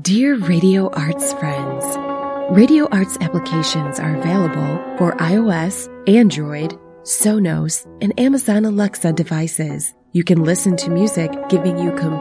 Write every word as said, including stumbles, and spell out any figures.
Dear Radio Arts friends, Radio Arts applications are available for iOS, Android, Sonos, and Amazon Alexa devices. You can listen to music giving you complete